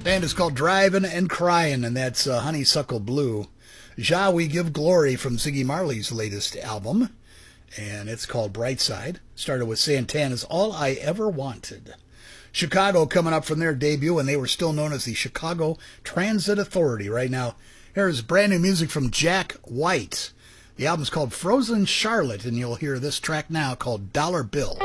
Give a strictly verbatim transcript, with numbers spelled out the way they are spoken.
Band is called Drivin' and Cryin', and that's uh, Honeysuckle Blue. Jah We Give Glory from Ziggy Marley's latest album, and it's called Brightside. Started with Santana's All I Ever Wanted. Chicago coming up from their debut, and they were still known as the Chicago Transit Authority. Right now, here's brand new music from Jack White. The album's called Frozen Charlotte, and you'll hear this track now called Dollar Bill.